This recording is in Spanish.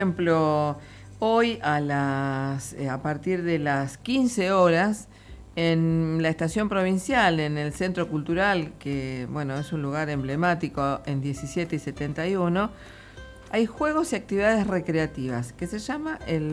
ejemplo, hoy a partir de las 15 horas, en la estación provincial, en el Centro Cultural, que bueno, es un lugar emblemático en 17 y 71, hay juegos y actividades recreativas que se llama el